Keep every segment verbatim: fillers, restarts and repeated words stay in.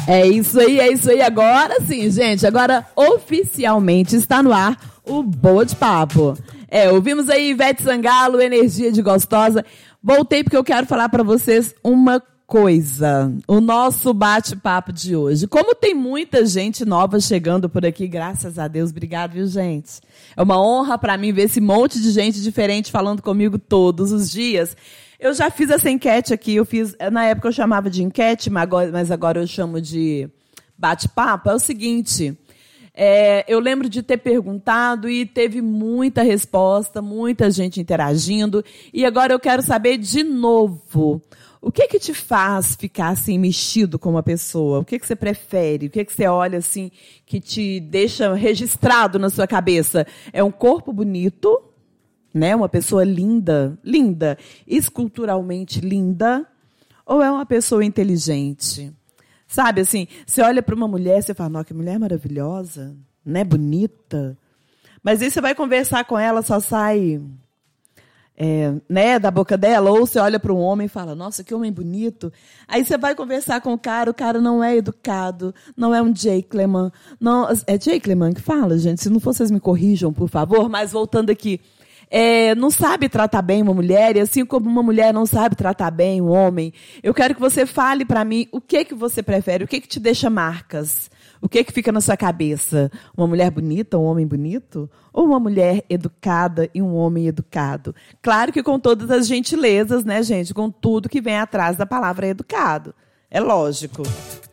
É isso aí, é isso aí. Agora sim, gente. Agora, oficialmente, está no ar o Boa de Papo. É, ouvimos aí Ivete Sangalo, Energia de Gostosa. Voltei porque eu quero falar para vocês uma coisa. O nosso bate-papo de hoje. Como tem muita gente nova chegando por aqui, graças a Deus. Obrigado, viu, gente? É uma honra para mim ver esse monte de gente diferente falando comigo todos os dias. Eu já fiz essa enquete aqui, eu fiz, na época eu chamava de enquete, mas agora, mas agora eu chamo de bate-papo. É o seguinte, é, eu lembro de ter perguntado e teve muita resposta, muita gente interagindo, e agora eu quero saber de novo, o que que te faz ficar assim mexido com uma pessoa? O que que você prefere? O que que você olha assim que te deixa registrado na sua cabeça? É um corpo bonito? Né, uma pessoa linda, linda, esculturalmente linda, ou é uma pessoa inteligente? Sabe, assim, você olha para uma mulher, você fala, nossa, que mulher maravilhosa, né, bonita. Mas aí você vai conversar com ela, só sai, é, né, da boca dela, ou você olha para um homem e fala, nossa, que homem bonito. Aí você vai conversar com o cara, o cara não é educado, não é um gentleman. Não, é gentleman que fala, gente? Se não for, vocês me corrijam, por favor. Mas voltando aqui, É, não sabe tratar bem uma mulher, e assim como uma mulher não sabe tratar bem um homem, eu quero que você fale para mim o que que você prefere, o que que te deixa marcas, o que que fica na sua cabeça. Uma mulher bonita, um homem bonito? Ou uma mulher educada e um homem educado? Claro que com todas as gentilezas, né, gente? Com tudo que vem atrás da palavra educado. É lógico.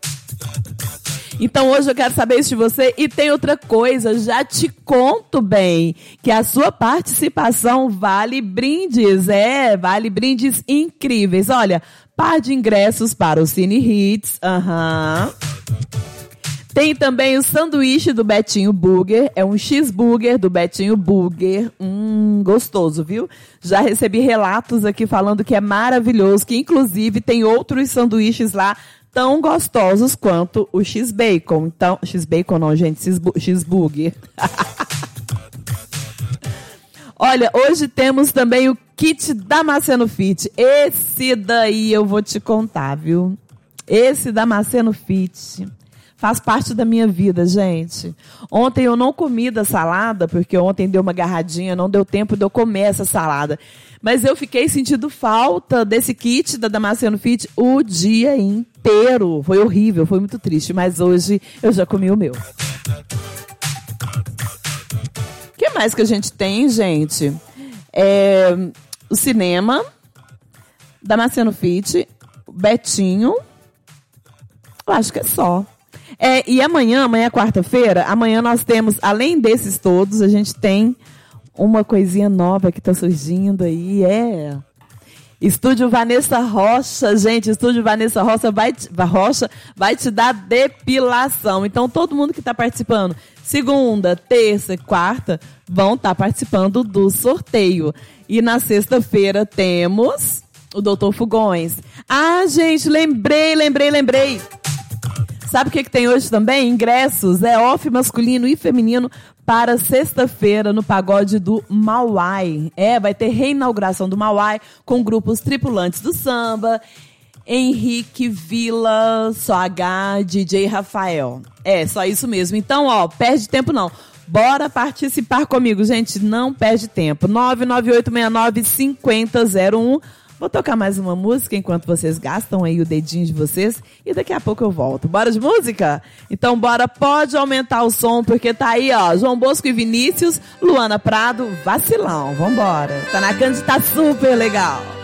Então hoje eu quero saber isso de você. E tem outra coisa, já te conto bem, que a sua participação vale brindes. É, vale brindes incríveis. Olha, par de ingressos para o Cine Hits. Aham. Tem também o sanduíche do Betinho Burger. É um cheeseburger do Betinho Burger. Hum, gostoso, viu? Já recebi relatos aqui falando que é maravilhoso, que inclusive tem outros sanduíches lá tão gostosos quanto o X-Bacon. Então, X-Bacon não, gente, cheeseburger. Olha, hoje temos também o kit Damasceno Fit. Esse daí eu vou te contar, viu? Esse Damasceno Fit faz parte da minha vida, gente. Ontem eu não comi da salada, porque ontem deu uma agarradinha, não deu tempo de eu comer essa salada. Mas eu fiquei sentindo falta desse kit da Damasceno Fit o dia inteiro. Foi horrível, foi muito triste, mas hoje eu já comi o meu. O que mais que a gente tem, gente? É, o cinema, Damasceno Fit, Betinho, eu acho que é só. É, e amanhã, amanhã é quarta-feira, amanhã nós temos, além desses todos, a gente tem uma coisinha nova que está surgindo aí, é... Estúdio Vanessa Rocha, gente, Estúdio Vanessa Rocha vai, te, Rocha vai te dar depilação. Então, todo mundo que está participando, segunda, terça e quarta, vão estar tá participando do sorteio. E na sexta-feira temos o doutor Fugões. Ah, gente, lembrei, lembrei, lembrei. Sabe o que, que tem hoje também? Ingressos, é off masculino e feminino para sexta-feira no pagode do Mauai. É, vai ter reinauguração do Mauai com grupos tripulantes do samba, Henrique Vila, Só H, D J Rafael. É, só isso mesmo. Então, ó, perde tempo não. Bora participar comigo, gente, não perde tempo. nove nove oito seis nove cinco zero zero um. Vou tocar mais uma música enquanto vocês gastam aí o dedinho de vocês e daqui a pouco eu volto. Bora de música? Então bora, pode aumentar o som porque tá aí, ó, João Bosco e Vinícius, Luana Prado, Vacilão. Vambora. Tá na Cândido, tá super legal.